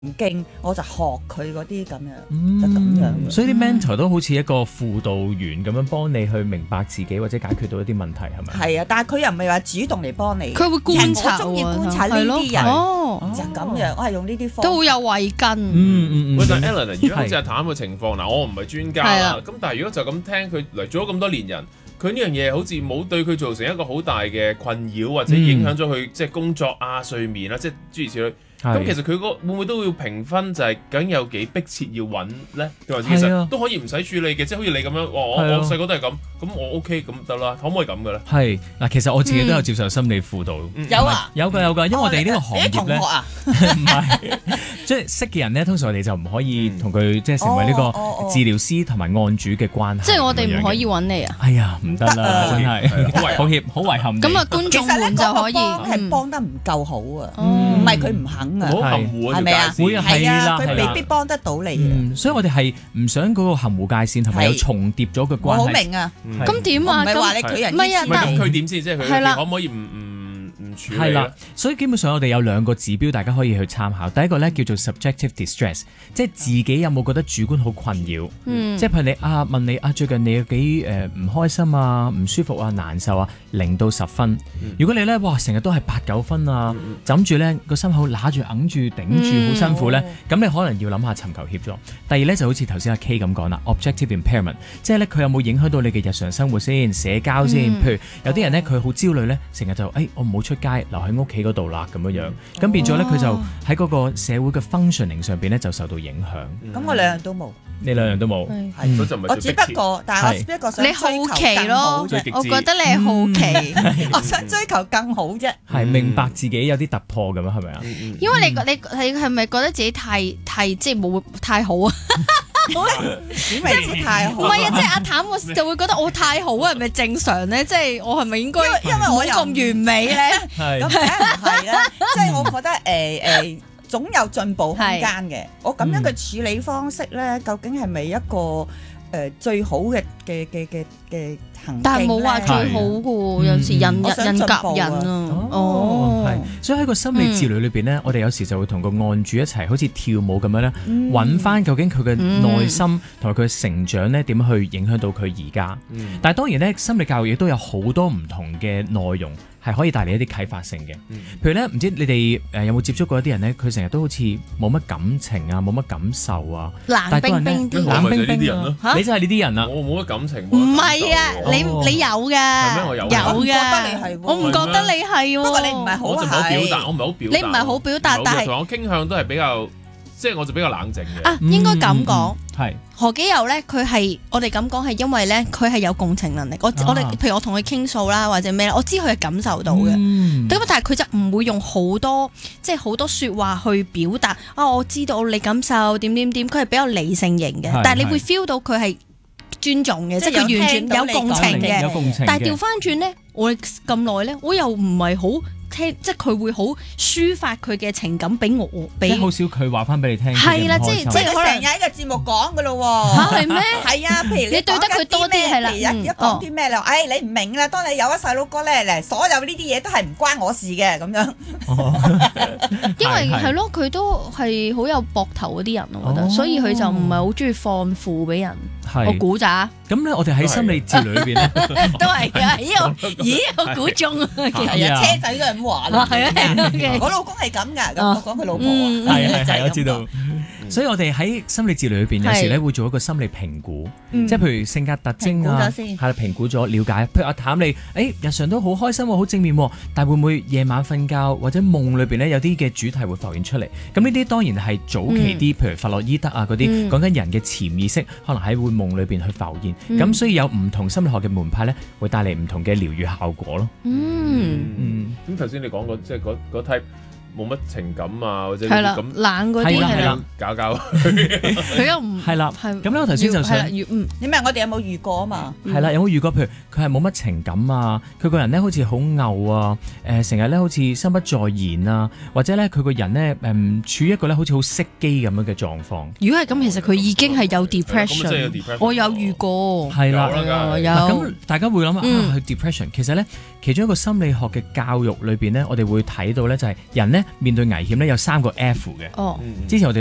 勁，我就學佢嗰啲咁樣，就咁樣。 所以啲 mentor 都好似一個輔導員咁樣幫你去明白自己或者解決到一啲問題，係咪？ 係啊，但係佢又唔係話主動嚟幫你， 佢會觀察我中意觀察呢啲人，就咁樣，我係用呢啲方法都好有慧根。 喂，但係 Ellen 如果好似阿譚嘅情況嗱，我唔係專家啦，咁但係如果就咁聽佢嚟做咗咁多年人，佢呢樣嘢好似冇對佢造成一個好大嘅困擾，或者影響咗佢即係工作啊、睡眠啊，即係諸如此類。咁其實佢會唔會都要評分，就係究竟有幾迫切要揾咧？定話其實都可以唔使處理嘅，即係好似你咁樣，我細個都係咁我 OK 咁得啦，可唔可以咁嘅咧？ 係嗱，其實我自己都有接受心理輔導， 有啊， 有㗎，因為我哋呢個行業咧，唔係即係識嘅人咧，通常我哋就唔可以同佢即係成為呢個治療師同埋案主嘅關係。 即係我哋唔可以揾你啊！ 哎呀，唔得啦，真係抱歉，好遺憾。 咁啊，觀眾們就可以係幫得唔夠好啊，唔係佢唔肯。 好含糊係咪啊？ 係啊， 佢未必幫得到你。 所以我哋係唔想嗰個含糊界線同埋有重疊咗嘅關係。 我好明啊。 咁點啊？ 唔係話你拒人， 唔係啊？ 咁佢點先？即係佢可唔可以唔處理？ 係啦，所以基本上我哋有兩個指標，大家可以去參考。第一個咧叫做 subjective distress， 即係自己有冇覺得主觀好困擾。即係譬如你問你最近你有幾唔開心啊、唔舒服啊、難受啊，0到10分。如果你咧成日都係8、9分啊，枕住咧個心口揦住、揞住、頂住，好辛苦咧，咁你可能要諗下尋求協助。第二咧就好似頭先阿 K 咁講啦 ，objective impairment， 即係咧佢有冇影響到你嘅日常生活先、社交先。譬如有啲人咧佢好焦慮咧，成日就我唔好出街，留喺屋企嗰度啦咁樣，咁變咗咧佢就喺嗰個社會嘅 functioning 上邊咧就受到影響。 咁我兩樣都冇， 你兩樣都冇， 我只不過，但係我只不過想你好奇咯，我覺得你係好奇， 我想追求更好啫。 係明白自己有啲突破咁樣，係咪啊？ 因為你係咪覺得自己太即係冇太好啊？ 點為太好？ 唔係啊，即係阿譚就會覺得我太好啊，係咪正常咧？即係我係咪應該因為我又咁完美咧？ 咁梗係唔係啦，即係我覺得總有進步空間嘅。我咁樣嘅處理方式咧，究竟係咪一個最好嘅行徑？ 但係冇話最好嘅喎，有時人夾人啊。 所以喺個心理治療裏邊咧，我哋有時就會同個案主一齊，好似跳舞咁樣咧，揾翻究竟佢嘅內心同埋佢嘅成長咧，點樣去影響到佢而家。但係當然咧，心理教育亦都有好多唔同嘅內容。係可以帶嚟一啲啟發性嘅，譬如咧，唔知你哋有冇接觸過一啲人咧？佢成日都好似冇乜感情啊，冇乜感受啊， 冷冰冰啲， 冷冰冰啲人咯。 你就係呢啲人啦。 我冇乜感情。 唔係啊，你有㗎。 係咩？我有。 有㗎。 我唔覺得你係喎。 不過你唔係好係。 我就唔好表達，我唔係好表達。 你唔係好表達，但係我傾向都係比較，即係我就比較冷靜嘅。 啊，應該咁講。 係。 何基佑咧，佢係我哋咁講係因為咧，佢係有共情能力。我哋譬如我同佢傾訴啦，或者咩咧，我知佢係感受到嘅。咁但係佢就唔會用好多即係好多説話去表達。我知道你感受點點點，佢係比較理性型嘅。但係你會 feel 到佢係尊重嘅，即係佢完全有共情嘅。 有共情嘅。 但係調翻轉咧，我咁耐咧，我又唔係好。即係佢會好抒發佢嘅情感俾我， 即係好少佢話翻俾你聽。 係啦，即係佢成日喺個節目講噶咯喎。 嚇係咩？ 係啊，譬如你對得佢多啲係啦， 一講啲咩咧？你唔明啦。當你有咗細佬哥咧，所有呢啲嘢都係唔關我事嘅咁樣。 因為係咯，佢都係好有膊頭嗰啲人，我覺得，所以佢就唔係好中意放負俾人。我估咋？ 咁咧，我哋喺心理治療裏邊咧， 都係㗎。咦，我估中啊！ 係啊，車仔都係咁話啦。係啊，我老公係咁㗎。咁我講佢老婆啊， 係我知道。所以我哋喺心理治療裏邊有時咧會做一個心理評估，即係譬如性格特徵啊，係啦，評估咗了解。譬如阿譚你，日常都好開心喎，好正面喎，但係會唔會夜晚瞓覺或者夢裏邊咧有啲嘅主題會浮現出嚟？咁呢啲當然係早期啲，譬如弗洛伊德啊嗰啲講緊人嘅潛意識，可能喺會夢裏邊去浮現。咁所以有唔同心理學嘅門派咧，會帶嚟唔同嘅療愈效果咯。 咁頭先你講過即係嗰 type。冇乜情感啊，或者係啦，冷嗰啲係啦， 搞佢又唔係啦。咁咧，我頭先就想你咩？我哋有冇遇過啊嘛？ 係啦，有冇遇過？譬如佢係冇乜情感啊，佢個人咧好似好牛啊，成日咧好似心不在焉啊，或者咧佢個人咧處於一個咧好似好熄機咁樣嘅狀況。 如果係咁，其實佢已經係有 depression。我有遇過。 係啦， 有。 咁大家會諗佢 depression，其實咧其中一個心理學嘅教育裏邊咧，我哋會睇到咧就係人咧。 咧面對危險咧有3個 F 嘅。 哦， 之前我哋